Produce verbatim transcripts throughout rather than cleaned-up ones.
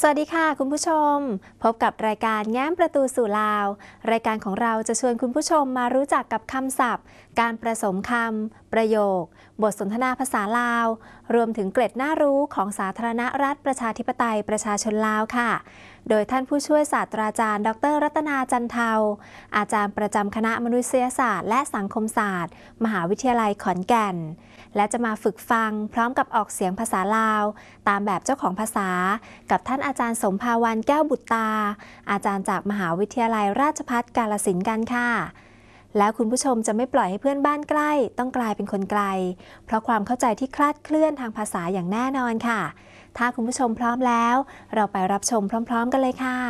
สวัสดีค่ะคุณผู้ชมพบกับรายการแง้มประตูสู่ลาวรายการของเราจะชวนคุณผู้ชมมารู้จักกับคำศัพท์การผสมคำประโยคบทสนทนาภาษาลาวรวมถึงเกร็ดน่ารู้ของสาธารณรัฐประชาธิปไตยประชาชนลาวค่ะโดยท่านผู้ช่วยศาสตราจารย์ดรรัตนาจันเทาอาจารย์ประจำคณะมนุษยศาสตร์และสังคมศาสตร์มหาวิทยาลัยขอนแก่นและจะมาฝึกฟังพร้อมกับออกเสียงภาษาลาวตามแบบเจ้าของภาษากับท่านอาจารย์สมภาวันแก้วบุตรตาอาจารย์จากมหาวิทยาลัยราชภัฏกาฬสินธุ์กันค่ะแล้วคุณผู้ชมจะไม่ปล่อยให้เพื่อนบ้านใกล้ต้องกลายเป็นคนไกลเพราะความเข้าใจที่คลาดเคลื่อนทางภาษาอย่างแน่นอนค่ะถ้าคุณผู้ชมพร้อมแล้วเราไปรับชมพร้อมๆกันเลยค่ะ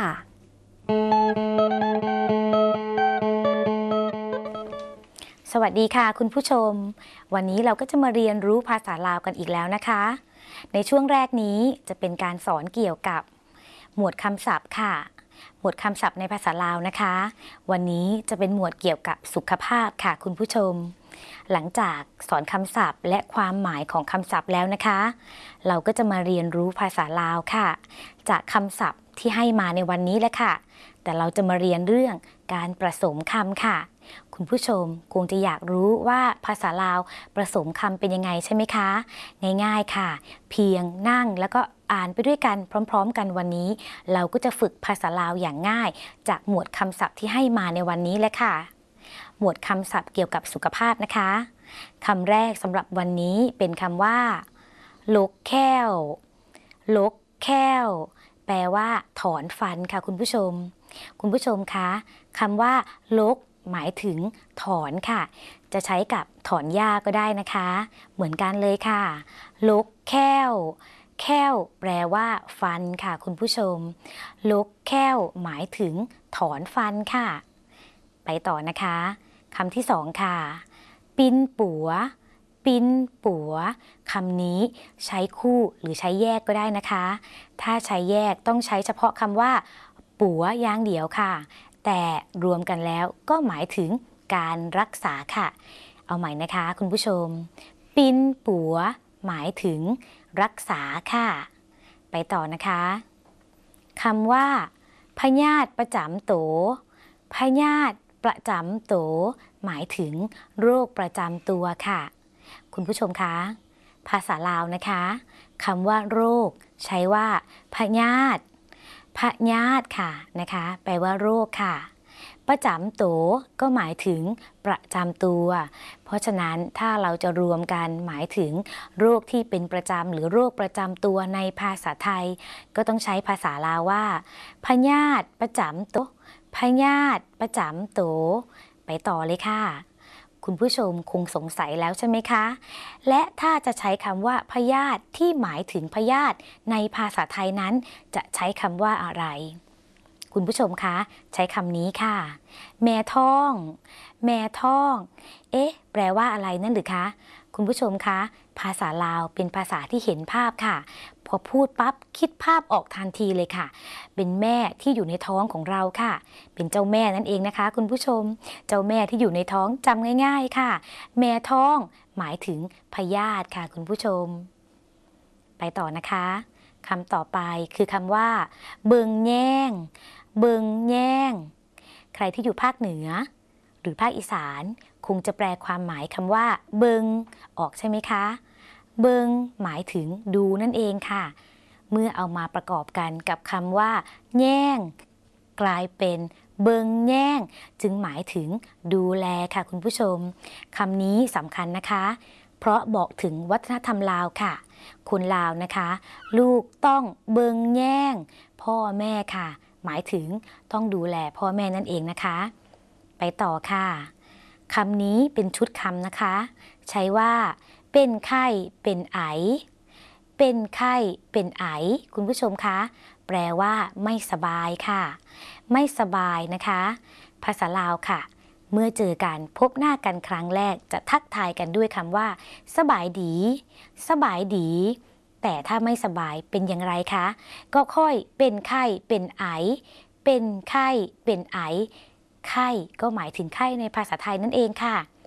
สวัสดีค่ะคุณผู้ชมวันนี้เราก็จะมาเรียนรู้ภาษาลาวกันอีกแล้วนะคะในช่วงแรกนี้จะเป็นการสอนเกี่ยวกับหมวดคำศัพท์ค่ะหมวดคำศัพท์ในภาษาลาวนะคะวันนี้จะเป็นหมวดเกี่ยวกับสุขภาพค่ะคุณผู้ชมหลังจากสอนคำศัพท์และความหมายของคำศัพท์แล้วนะคะเราก็จะมาเรียนรู้ภาษาลาวค่ะจากคำศัพท์ที่ให้มาในวันนี้แหละค่ะแต่เราจะมาเรียนเรื่องการผสมคำค่ะคุณผู้ชมคงจะอยากรู้ว่าภาษาลาวผสมคำเป็นยังไงใช่ไหมคะง่ายๆค่ะเพียงนั่งแล้วก็อ่านไปด้วยกันพร้อมๆกันวันนี้เราก็จะฝึกภาษาลาวอย่างง่ายจากหมวดคำศัพท์ที่ให้มาในวันนี้แหละค่ะหมวดคำศัพท์เกี่ยวกับสุขภาพนะคะคำแรกสำหรับวันนี้เป็นคำว่าลกแค้วลกแค้วแปลว่าถอนฟันค่ะคุณผู้ชมคุณผู้ชมคะคำว่าลกหมายถึงถอนค่ะจะใช้กับถอนหญ้าก็ได้นะคะเหมือนกันเลยค่ะลกแค้วแค้วแปลว่าฟันค่ะคุณผู้ชมลกแค้วหมายถึงถอนฟันค่ะไปต่อนะคะคำที่สองค่ะปิ้นปัวปิ้นปัวคำนี้ใช้คู่หรือใช้แยกก็ได้นะคะถ้าใช้แยกต้องใช้เฉพาะคำว่าปัวอย่างเดียวค่ะแต่รวมกันแล้วก็หมายถึงการรักษาค่ะเอาใหม่นะคะคุณผู้ชมปิ้นปัวหมายถึงรักษาค่ะไปต่อนะคะคำว่าพยาธิประจำตัวพยาธิประจำตัวหมายถึงโรคประจำตัวค่ะคุณผู้ชมคะภาษาลาวนะคะคำว่าโรคใช้ว่าพยาธิพยาธิค่ะนะคะแปลว่าโรคค่ะประจำตัวก็หมายถึงประจำตัวเพราะฉะนั้นถ้าเราจะรวมกันหมายถึงโรคที่เป็นประจำหรือโรคประจำตัวในภาษาไทยก็ต้องใช้ภาษาลาวว่าพยาธิประจำตัวพยาธิประจำตัวไปต่อเลยค่ะคุณผู้ชมคงสงสัยแล้วใช่ไหมคะและถ้าจะใช้คำว่าพยาธิที่หมายถึงพยาธิในภาษาไทยนั้นจะใช้คำว่าอะไรคุณผู้ชมคะใช้คำนี้ค่ะแม่ท้องแม่ท้องเอ๊ะแปลว่าอะไรนั่นหรือคะคุณผู้ชมคะภาษาลาวเป็นภาษาที่เห็นภาพค่ะพอพูดปั๊บคิดภาพออกทันทีเลยค่ะเป็นแม่ที่อยู่ในท้องของเราค่ะเป็นเจ้าแม่นั่นเองนะคะคุณผู้ชมเจ้าแม่ที่อยู่ในท้องจำง่ายๆค่ะแม่ท้องหมายถึงพยาธิค่ะคุณผู้ชมไปต่อนะคะคำต่อไปคือคำว่าเบิงแย่งเบิงแย่งใครที่อยู่ภาคเหนือหรือภาคอีสานคงจะแปลความหมายคำว่าเบิงออกใช่ไหมคะเบิงหมายถึงดูนั่นเองค่ะเมื่อเอามาประกอบกันกับคำว่าแย่งกลายเป็นเบิงแย่งจึงหมายถึงดูแลค่ะคุณผู้ชมคำนี้สำคัญนะคะเพราะบอกถึงวัฒนธรรมลาวค่ะคนลาวนะคะลูกต้องเบิงแย่งพ่อแม่ค่ะหมายถึงต้องดูแลพ่อแม่นั่นเองนะคะไปต่อค่ะคำนี้เป็นชุดคำนะคะใช้ว่าเป็นไข้เป็นไอเป็นไข้เป็นไอคุณผู้ชมคะแปลว่าไม่สบายค่ะไม่สบายนะคะภาษาลาวค่ะเมื่อเจอกันพบหน้ากันครั้งแรกจะทักทายกันด้วยคำว่าสบายดีสบายดีแต่ถ้าไม่สบายเป็นอย่างไรคะก็ค่อยเป็นไข้เป็นไอเป็นไข้เป็นไอไข้ก็หมายถึงไข้ในภาษาไทยนั่นเองค่ะ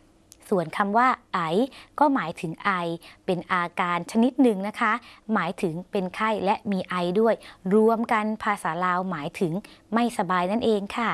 ส่วนคำว่าไอก็หมายถึงไอเป็นอาการชนิดหนึ่งนะคะหมายถึงเป็นไข้และมีไอด้วยรวมกันภาษาลาวหมายถึงไม่สบายนั่นเองค่ะ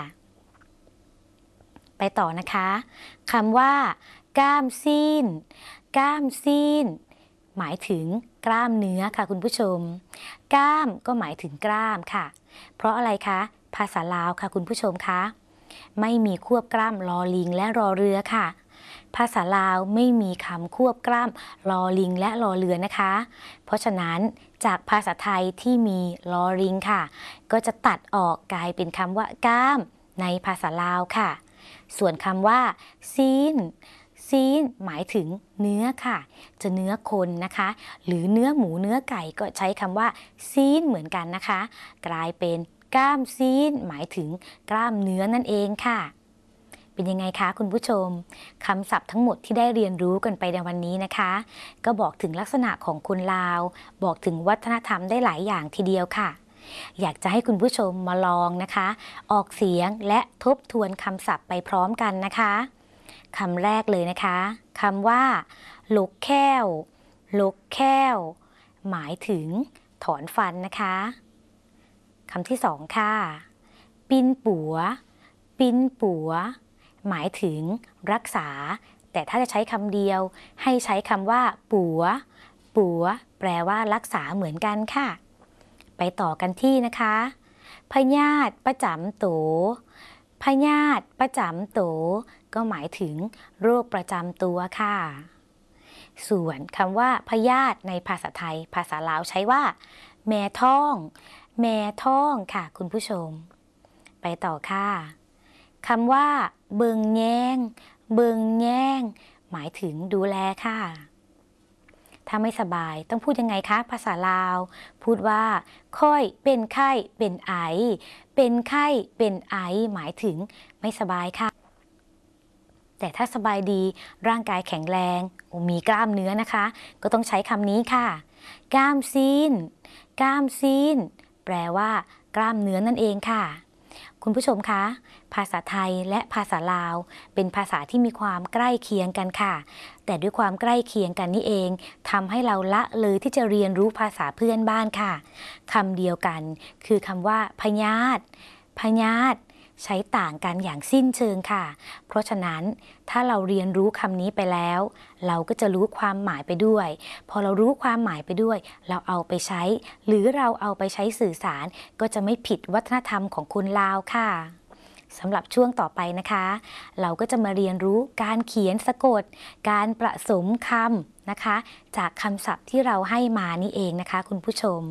ไปต่อนะคะคำว่ากล้ามซีนกล้ามซีนหมายถึงกล้ามเนื้อค่ะคุณผู้ชมกล้ามก็หมายถึงกล้ามค่ะเพราะอะไรคะภาษาลาวค่ะคุณผู้ชมคะไม่มีควบกล้ำลอลิงและรอเรือค่ะภาษาลาวไม่มีคำควบกล้ำลอลิงและรอเรือนะคะเพราะฉะนั้นจากภาษาไทยที่มีลอลิงค่ะก็จะตัดออกกลายเป็นคำว่ากล้ามในภาษาลาวค่ะส่วนคำว่าซีนซีนหมายถึงเนื้อค่ะจะเนื้อคนนะคะหรือเนื้อหมูเนื้อไก่ก็ใช้คำว่าซีนเหมือนกันนะคะกลายเป็นกล้ามซีนหมายถึงกล้ามเนื้อนั่นเองค่ะเป็นยังไงคะคุณผู้ชมคำศัพท์ทั้งหมดที่ได้เรียนรู้กันไปในวันนี้นะคะก็บอกถึงลักษณะของคนลาวบอกถึงวัฒนธรรมได้หลายอย่างทีเดียวค่ะอยากจะให้คุณผู้ชมมาลองนะคะออกเสียงและทบทวนคำศัพท์ไปพร้อมกันนะคะคำแรกเลยนะคะคำว่าลกแค้วลกแค้วหมายถึงถอนฟันนะคะคำที่สองค่ะปินปัวปินปัวหมายถึงรักษาแต่ถ้าจะใช้คำเดียวให้ใช้คำว่าปัวปัวแปลว่ารักษาเหมือนกันค่ะไปต่อกันที่นะคะพยาธิประจำโตพยาธิประจำโตก็หมายถึงโรคประจำตัวค่ะส่วนคำว่าพยาธิในภาษาไทยภาษาลาวใช้ว่าแม่ท้องแม่ท้องค่ะคุณผู้ชมไปต่อค่ะคำว่าเบิงแยงเบิงแยงหมายถึงดูแลค่ะถ้าไม่สบายต้องพูดยังไงคะภาษาลาวพูดว่าค่อยเป็นไข้เป็นไอเป็นไข้เป็นไอหมายถึงไม่สบายค่ะแต่ถ้าสบายดีร่างกายแข็งแรงมีกล้ามเนื้อนะคะก็ต้องใช้คำนี้ค่ะกล้ามซีนกล้ามซีนแปลว่ากล้ามเนื้อนั่นเองค่ะคุณผู้ชมคะภาษาไทยและภาษาลาวเป็นภาษาที่มีความใกล้เคียงกันค่ะแต่ด้วยความใกล้เคียงกันนี่เองทำให้เราละเลยที่จะเรียนรู้ภาษาเพื่อนบ้านค่ะคำเดียวกันคือคำว่าพยาธิพยาธิใช้ต่างกันอย่างสิ้นเชิงค่ะเพราะฉะนั้นถ้าเราเรียนรู้คำนี้ไปแล้วเราก็จะรู้ความหมายไปด้วยพอเรารู้ความหมายไปด้วยเราเอาไปใช้หรือเราเอาไปใช้สื่อสารก็จะไม่ผิดวัฒนธรรมของคนลาวค่ะสำหรับช่วงต่อไปนะคะเราก็จะมาเรียนรู้การเขียนสะกดการประสมคำนะคะจากคำศัพท์ที่เราให้มานี่เองนะคะคุณผู้ชม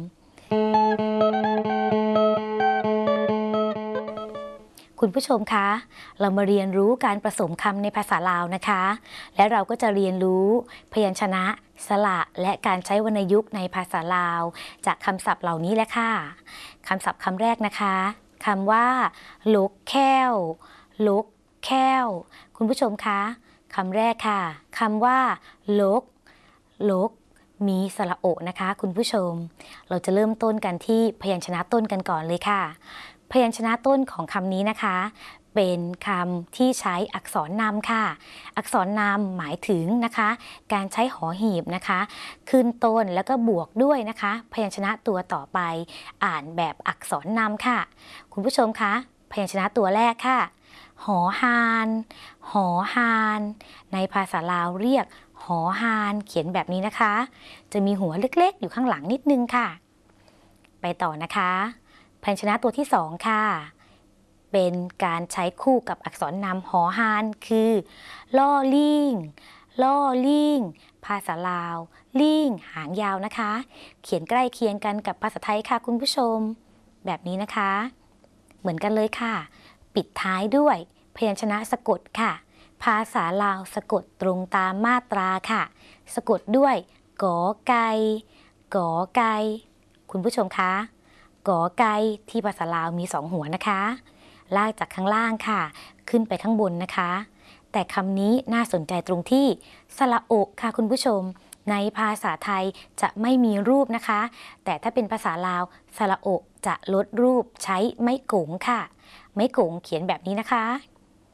คุณผู้ชมคะเรามาเรียนรู้การผสมคำในภาษาลาวนะคะและเราก็จะเรียนรู้พยัญชนะสระและการใช้วรรณยุกต์ในภาษาลาวจากคำศัพท์เหล่านี้แหละค่ะคำศัพท์คำแรกนะคะคำว่าลกแค้วลกแค้วคุณผู้ชมคะคำแรกค่ะคำว่าลกลกมีสระโอนะคะคุณผู้ชมเราจะเริ่มต้นกันที่พยัญชนะต้นกันก่อนเลยค่ะพยัญชนะต้นของคำนี้นะคะเป็นคำที่ใช้อักษรนำค่ะอักษรนำหมายถึงนะคะการใช้หอหีบนะคะขึ้นต้นแล้วก็บวกด้วยนะคะพยัญชนะตัวต่อไปอ่านแบบอักษรนำค่ะคุณผู้ชมคะพยัญชนะตัวแรกค่ะหอฮานหอฮานในภาษาลาวเรียกหอฮานเขียนแบบนี้นะคะจะมีหัวเล็กๆอยู่ข้างหลังนิดนึงค่ะไปต่อนะคะพยัญชนะตัวที่สองค่ะเป็นการใช้คู่กับอักษรนำหอฮานคือล่อลิงล่อลิงภาษาลาวลิงหางยาวนะคะเขียนใกล้เคียงกันกับภาษาไทยค่ะคุณผู้ชมแบบนี้นะคะเหมือนกันเลยค่ะปิดท้ายด้วยพยัญชนะสะกดค่ะภาษาลาวสะกดตรงตามมาตราค่ะสะกดด้วยกอไก่กอไก่คุณผู้ชมคะกอไก่ที่ภาษาลาวมีสองหัวนะคะลากจากข้างล่างค่ะขึ้นไปข้างบนนะคะแต่คำนี้น่าสนใจตรงที่สระโอะค่ะคุณผู้ชมในภาษาไทยจะไม่มีรูปนะคะแต่ถ้าเป็นภาษาลาวสระโอะจะลดรูปใช้ไม้กงค่ะไม้กงเขียนแบบนี้นะคะ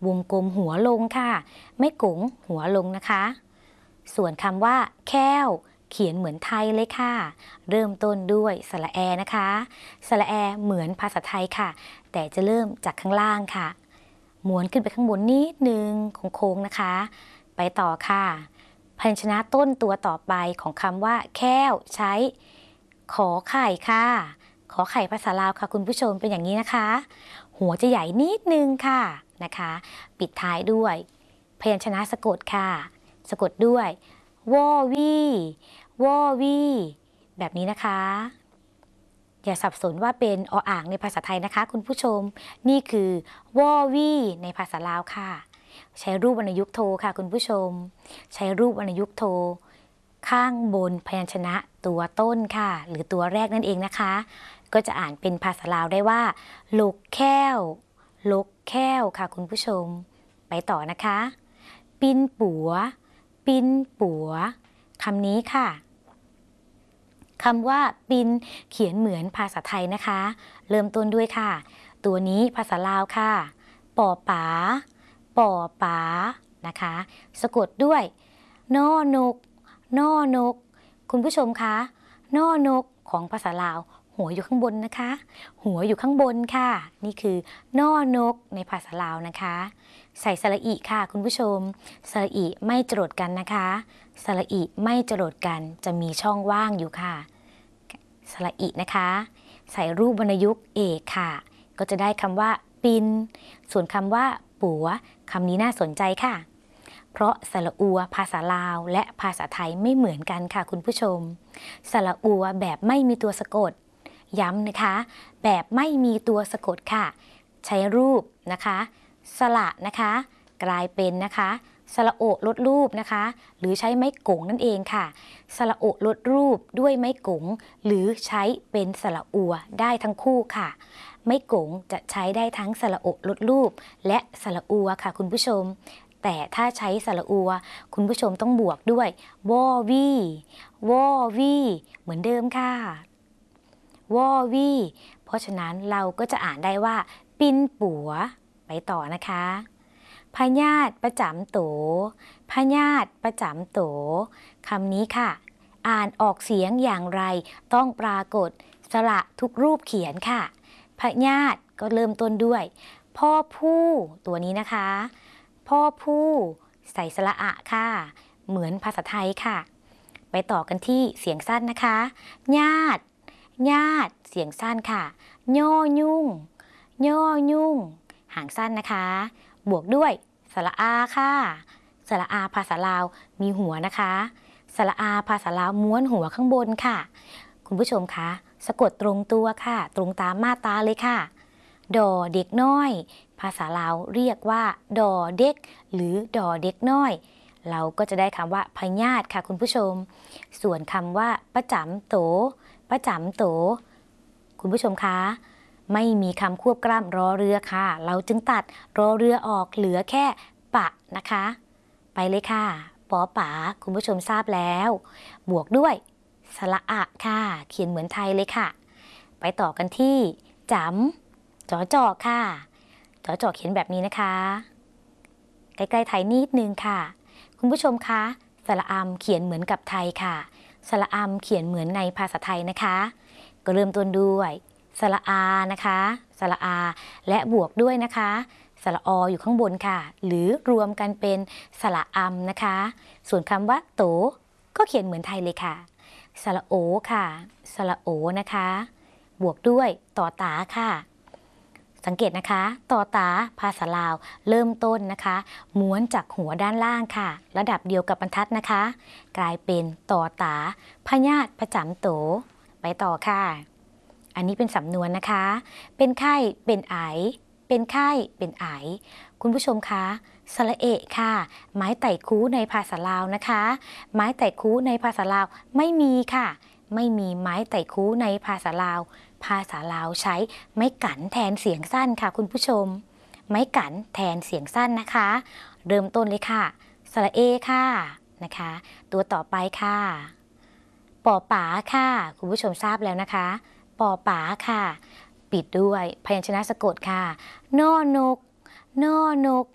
วงกลมหัวลงค่ะไม่กงหัวลงนะคะส่วนคำว่าแค้วเขียนเหมือนไทยเลยค่ะเริ่มต้นด้วยสระแอนะคะสระแอเหมือนภาษาไทยค่ะแต่จะเริ่มจากข้างล่างค่ะม้วนขึ้นไปข้างบนนิดนึงโค้งๆนะคะไปต่อค่ะพยัญชนะต้นตัวต่อไปของคำว่าแค้วใช้ขอไข่ค่ะขอไข่ภาษาลาวค่ะคุณผู้ชมเป็นอย่างนี้นะคะหัวจะใหญ่นิดนึงค่ะนะคะปิดท้ายด้วยพยัญชนะสะกดค่ะสะกดด้วยวอวีวอวีแบบนี้นะคะอย่าสับสนว่าเป็นออ่างในภาษาไทยนะคะคุณผู้ชมนี่คือวอวีในภาษาลาวค่ะใช้รูปวรรณยุกต์โทค่ะคุณผู้ชมใช้รูปวรรณยุกต์โทข้างบนพยัญชนะตัวต้นค่ะหรือตัวแรกนั่นเองนะคะก็จะอ่านเป็นภาษาลาวได้ว่าลกแค้วลกแค้วค่ะคุณผู้ชมไปต่อนะคะปินปัวปินปัวคำนี้ค่ะคำว่าปินเขียนเหมือนภาษาไทยนะคะเริ่มต้นด้วยค่ะตัวนี้ภาษาลาวค่ะปอป๋าปอป๋านะคะสะกดด้วยนอนกนอนกคุณผู้ชมคะนอนกของภาษาลาวหัวอยู่ข้างบนนะคะหัวอยู่ข้างบนค่ะนี่คือนอนกในภาษาลาวนะคะใส่สระอิค่ะคุณผู้ชมสระอิไม่จรดกันนะคะสระอิไม่จรดกันจะมีช่องว่างอยู่ค่ะสระอินะคะใส่รูปวรรณยุกต์เอกค่ะก็จะได้คำว่าปินส่วนคำว่าปัวคำนี้น่าสนใจค่ะเพราะสระอัวภาษาลาวและภาษาไทยไม่เหมือนกันค่ะคุณผู้ชมสระอัวแบบไม่มีตัวสะกดย้ำนะคะแบบไม่มีตัวสะกดค่ะใช้รูปนะคะสระนะคะกลายเป็นนะคะสระโอลดรูปนะคะหรือใช้ไม้กงนั่นเองค่ะสระโอลดรูปด้วยไม้กงหรือใช้เป็นสระอัวได้ทั้งคู่ค่ะไม้กงจะใช้ได้ทั้งสระโอลดรูปและสระอัวค่ะคุณผู้ชมแต่ถ้าใช้สระอัวคุณผู้ชมต้องบวกด้วยวอวีวอวีเหมือนเดิมค่ะวอวีเพราะฉะนั้นเราก็จะอ่านได้ว่าปินปัวไปต่อนะคะพญาติประจำโตพญาติประจำโตคำนี้ค่ะอ่านออกเสียงอย่างไรต้องปรากฏสระทุกรูปเขียนค่ะพญาติก็เริ่มต้นด้วยพ่อผู้ตัวนี้นะคะพ่อผู้ใส่สระอะค่ะเหมือนภาษาไทยค่ะไปต่อกันที่เสียงสั้นนะคะญาติญาติเสียงสั้นค่ะย่อยุ่งย่อยุ่งหางสั้นนะคะบวกด้วยสระอาค่ะสระอาภาษาลาวมีหัวนะคะสระอาภาษาลาวม้วนหัวข้างบนค่ะคุณผู้ชมคะสะกดตรงตัวค่ะตรงตามมาตราเลยค่ะดอเด็กน้อยภาษาลาวเรียกว่าดอเด็กหรือดอเด็กน้อยเราก็จะได้คำว่าพญาติค่ะคุณผู้ชมส่วนคำว่าประจำโตประจำโตคุณผู้ชมคะไม่มีคำควบกล้ำรอเรือค่ะเราจึงตัดรอเรือออกเหลือแค่ปะนะคะไปเลยค่ะปอป๋าคุณผู้ชมทราบแล้วบวกด้วยสระอะค่ะเขียนเหมือนไทยเลยค่ะไปต่อกันที่จำจอจอค่ะจอจอเขียนแบบนี้นะคะใกล้ๆไทยนิดนึงค่ะคุณผู้ชมคะสระอำเขียนเหมือนกับไทยค่ะสระอำเขียนเหมือนในภาษาไทยนะคะก็เริ่มต้นด้วยสระอานะคะสระอาและบวกด้วยนะคะสระออยู่ข้างบนค่ะหรือรวมกันเป็นสระอำนะคะส่วนคำว่าโตก็เขียนเหมือนไทยเลยค่ะสระโอค่ะสระโอนะคะบวกด้วยต่อตาค่ะสังเกตนะคะต่อตาภาษาลาวเริ่มต้นนะคะม้วนจากหัวด้านล่างค่ะระดับเดียวกับบรรทัดนะคะกลายเป็นต่อตาพญาติประจำโตไปต่อค่ะอันนี้เป็นสำนวนนะคะเป็นไข้เป็นไอเป็นไข้เป็นไอคุณผู้ชมคะสระเอะค่ะไม้ไต่คูในภาษาลาวนะคะไม้ไต่คูในภาษาลาวไม่มีค่ะไม่มีไม้ไต่คูในภาษาลาวภาษาลาวใช้ไม้กั่นแทนเสียงสั้นค่ะคุณผู้ชมไม้กั่นแทนเสียงสั้นนะคะเริ่มต้นเลยค่ะสระเอค่ะนะคะตัวต่อไปค่ะปอป๋าค่ะคุณผู้ชมทราบแล้วนะคะปอป๋าค่ะ ปิดด้วยพยัญชนะสะกดค่ะนอนกนอนก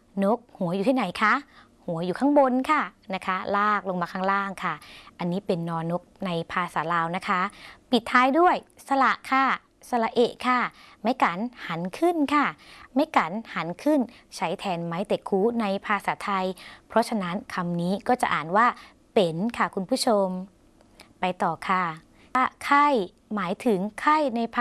นกหัวอยู่ที่ไหนคะหัวอยู่ข้างบนค่ะนะคะลากลงมาข้างล่างค่ะอันนี้เป็นนอนกในภาษาลาวนะคะปิดท้ายด้วยสระค่ะสระเอะค่ะไม้กันหันขึ้นค่ะไม้กันหันขึ้นใช้แทนไม้เตะคูในภาษาไทยเพราะฉะนั้นคำนี้ก็จะอ่านว่าเป็นค่ะคุณผู้ชมไปต่อค่ะไข้หมายถึงไข้ใน